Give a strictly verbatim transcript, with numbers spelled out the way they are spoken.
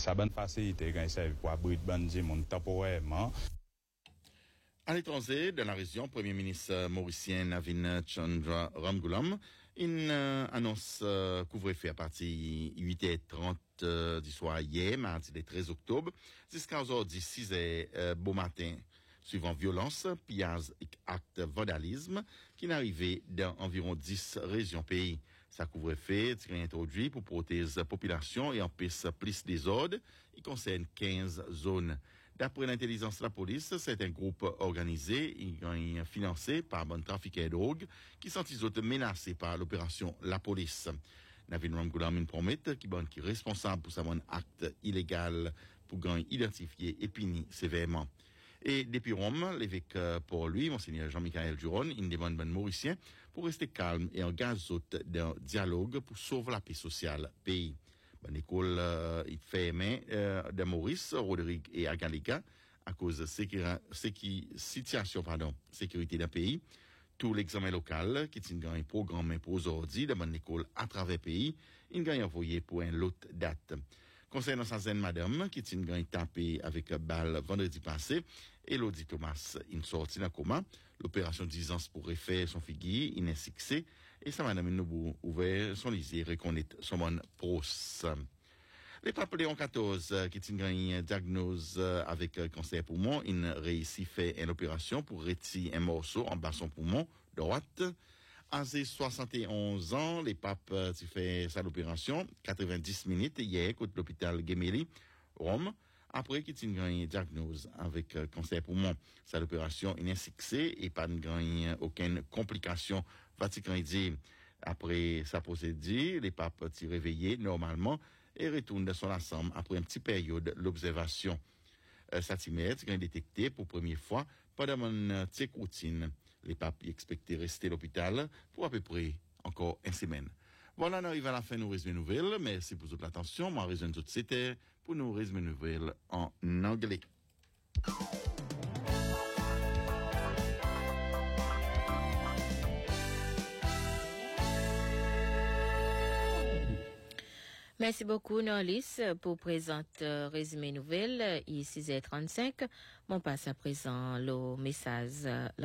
ça bonne facilité quand il servi pour abri de bandit monde temporairement. À l'étranger, dans la région, Premier ministre mauricien Navin Chandra Ramgoolam il euh, annonce euh, couvre-feu à partir de huit heures trente euh, du soir hier, mardi le treize octobre, jusqu'à aujourd'hui six heures euh, beau matin, suivant violence, pillage et acte vandalisme qui n'arrivait dans environ dix régions pays. Ça couvre-feu est introduit pour protéger la population et empêcher plus désordre. Il concerne quinze zones. D'après l'intelligence de la police, c'est un groupe organisé et financé par un trafiquant de drogue qui sont autres menacés par l'opération La Police. Navin Ramgoolam promet qu'il est responsable pour un acte illégal pour gagner identifié et puni sévèrement. Et depuis Rome, l'évêque pour lui, Monseigneur Jean-Michel Duron, il demande aux Mauriciens pour rester calme et engagé dans le dialogue pour sauver la paix sociale pays. Ben, l'école, euh, il fait main euh, de Maurice, Rodrigue et Agalica à cause de sécurité, situation, pardon, sécurité d'un pays. Tout l'examen local, qui est un programme pour aujourd'hui, de bonne école à travers le pays, il a envoyé pour une autre date. Concernant sa zen madame, qui est une tapé avec balle vendredi passé, Elodie Thomas, une sortie d'un coma. L'opération d'urgence pour refaire son figuier, il est succès. Et sa madame, nous ouvert son lycée, reconnaître son bon pros. Le pape Léon quatorze, qui est une diagnose avec cancer poumon, il réussit faire une opération pour retirer un morceau en bas son poumon droite. À ses soixante et onze ans, les papes euh, fait sa opération, quatre-vingt-dix minutes, hier, côté l'hôpital Gemelli, Rome, après qu'il ait une diagnose avec euh, cancer poumon. Sa opération est succès et pas de euh, aucune complication. Vatican dit, après sa procédure, les papes s'y réveillé normalement et retournent dans son ensemble après une petite période d'observation. Euh, Satimètre, qui est détecté pour première fois pendant une petite routine. Les papes expectaient rester à l'hôpital pour à peu près encore une semaine. Voilà, on arrive à la fin de nos résumés nouvelles. Merci pour votre attention. Moi, résume tout c'était pour nos résumés nouvelles en anglais. Merci beaucoup, Norlis, pour présenter euh, résumé nouvelle. Il est six heures trente-cinq. Mon passe à présent le message. Euh,